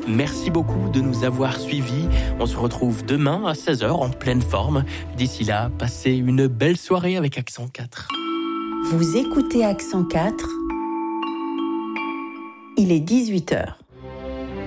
Merci beaucoup de nous avoir suivis. On se retrouve demain à 16h en pleine forme. D'ici là, passez une belle soirée avec Accent 4. Vous écoutez Accent 4. Il est 18h.